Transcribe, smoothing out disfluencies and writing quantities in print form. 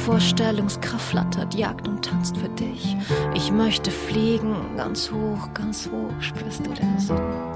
Vorstellungskraft flattert, jagt und tanzt für dich. Ich möchte fliegen, ganz hoch, spürst du den Sinn?